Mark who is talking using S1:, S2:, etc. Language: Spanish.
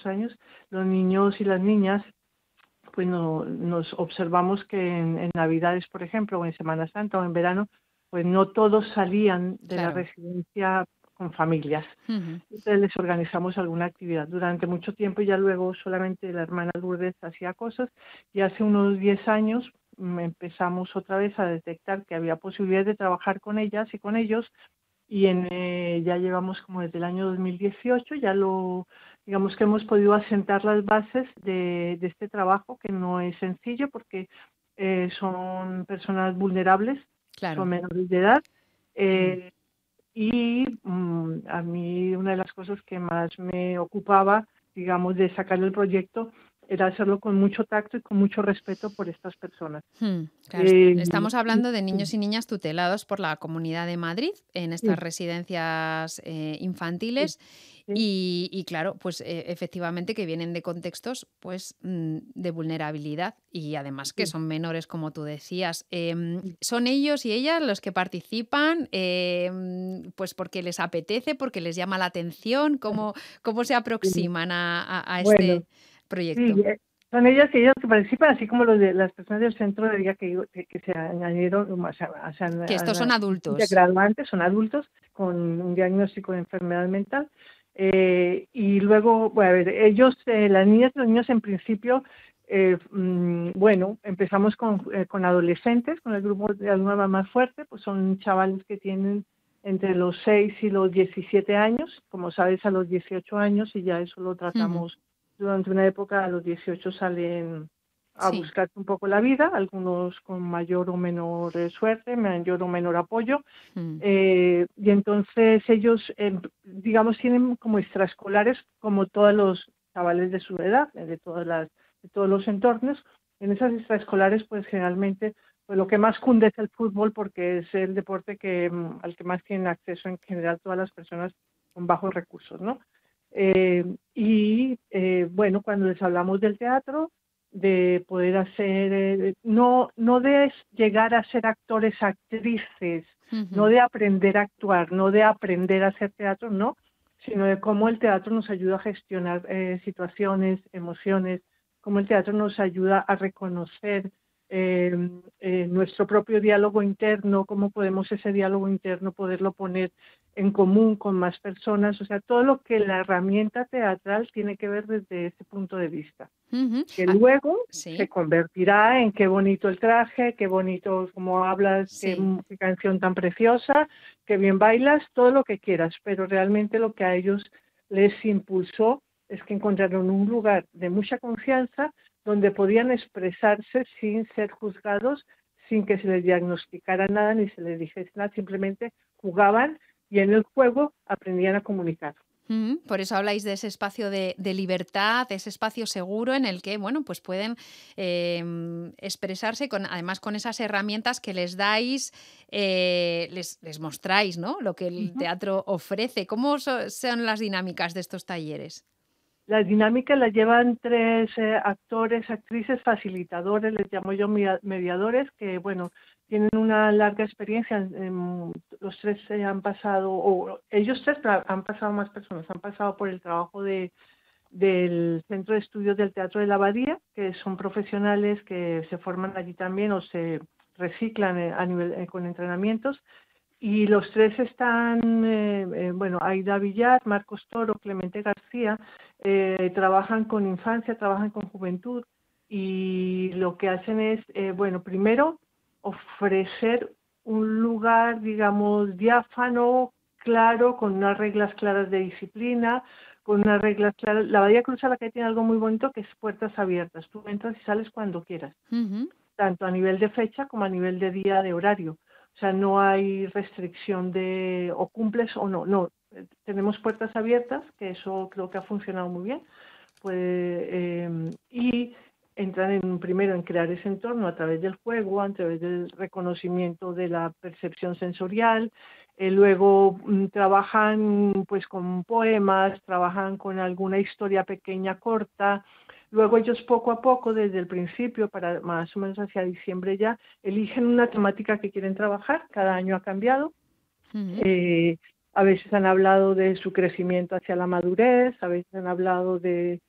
S1: muchos años, los niños y las niñas, pues nos observamos que en Navidades, por ejemplo, o en Semana Santa o en verano, pues no todos salían de la
S2: Claro.
S1: residencia con familias.
S2: Ujú.
S1: Entonces les organizamos alguna actividad. Durante mucho tiempo ya luego solamente la hermana Lourdes hacía cosas y hace unos 10 años empezamos otra vez a detectar que había posibilidades de trabajar con ellas y con ellos y ya llevamos como desde el año 2018, digamos que hemos podido asentar las bases de este trabajo, que no es sencillo porque son personas vulnerables, son
S2: Claro.
S1: menores de edad,
S2: Mm.
S1: eh, a mí una de las cosas que más me ocupaba, digamos, de sacar el proyecto era hacerlo con mucho tacto y con mucho respeto por estas personas.
S2: Claro,
S1: Eh,
S2: estamos hablando de
S1: sí,
S2: niños y niñas tutelados por la Comunidad de Madrid en estas
S1: sí,
S2: residencias
S1: sí,
S2: infantiles
S1: sí,
S2: y claro, pues efectivamente que vienen de contextos pues de vulnerabilidad y además que
S1: sí,
S2: son menores como tú decías.
S1: sí.
S2: ¿Son ellos y ellas los que participan pues porque les apetece, porque les llama la atención? ¿Cómo se
S1: Sí.
S2: aproximan a
S1: Bueno,
S2: este proyecto?
S1: sí, son ellas y ellos que participan, así como las personas del centro de día que se añadieron,
S2: Que estos son
S1: han
S2: adultos.
S1: integrado antes, son adultos con un diagnóstico de enfermedad mental. Y luego, bueno, a ver, ellos, las niñas y los niños en principio, bueno, empezamos con adolescentes, con el grupo de alguna más fuerte, pues son chavales que tienen entre los 6 y los 17 años, como sabes, a los 18 años, y ya eso lo
S2: Ujú.
S1: tratamos durante una época. A los 18 salen a
S2: Sí.
S1: buscar un poco la vida, algunos con mayor o menor suerte, mayor o menor apoyo,
S2: Mm.
S1: y entonces ellos, digamos, tienen como extraescolares, como todos los chavales de su edad, de todos los entornos. En esas extraescolares, pues generalmente, pues lo que más cunde es el fútbol, porque es el deporte al que más tienen acceso en general todas las personas con bajos recursos, ¿no? Bueno, cuando les hablamos del teatro, de poder hacer, no de llegar a ser actores, actrices, no
S2: Ujú.
S1: de aprender a actuar, no de aprender a hacer teatro, no, sino de cómo el teatro nos ayuda a gestionar situaciones, emociones, cómo el teatro nos ayuda a reconocer nuestro propio diálogo interno, cómo podemos ese diálogo interno poderlo poner en común con más personas, o sea, todo lo que la herramienta teatral tiene que ver desde ese punto de vista,
S2: Ujú.
S1: que
S2: Ah,
S1: luego se
S2: sí,
S1: convertirá en qué bonito el traje, qué bonito cómo hablas,
S2: sí.
S1: qué canción tan preciosa, qué bien bailas, todo lo que quieras, pero realmente lo que a ellos les impulsó es que encontraron un lugar de mucha confianza donde podían expresarse sin ser juzgados, sin que se les diagnosticara nada ni se les dijese nada, simplemente jugaban y en el juego aprendían a comunicar.
S2: Por eso habláis de ese espacio de libertad, de ese espacio seguro en el que, bueno, pues pueden expresarse además con esas herramientas que les dais, les mostráis, ¿no? Lo que el
S1: Ujú.
S2: teatro ofrece. ¿Cómo son las dinámicas de estos talleres?
S1: Las dinámicas las llevan tres actores, actrices, facilitadores, les llamo yo mediadores, que bueno, tienen una larga experiencia. Los tres han pasado, o ellos tres, pero han pasado más personas, han pasado por el trabajo del Centro de Estudios del Teatro de la Abadía, que son profesionales que se forman allí también o se reciclan con entrenamientos. Y los tres están, bueno, Aida Villar, Marcos Toro, Clemente García, trabajan con infancia, trabajan con juventud y lo que hacen es, bueno, primero ofrecer un lugar, digamos, diáfano, claro, con unas reglas claras de disciplina, con unas reglas claras. La Bahía Cruz la que tiene algo muy bonito que es puertas abiertas. Tú entras y sales cuando quieras,
S2: Ujú.
S1: tanto a nivel de fecha como a nivel de día, de horario. O sea, no hay restricción de o cumples o no. No, tenemos puertas abiertas, que eso creo que ha funcionado muy bien. Pues, y entran primero en crear ese entorno a través del juego, a través del reconocimiento de la percepción sensorial. Luego trabajan pues con poemas, trabajan con alguna historia pequeña, corta. Luego ellos poco a poco, desde el principio, para más o menos hacia diciembre ya, eligen una temática que quieren trabajar. Cada año ha cambiado.
S2: Ujú.
S1: Eh, a veces han hablado de su crecimiento hacia la madurez, a veces han hablado de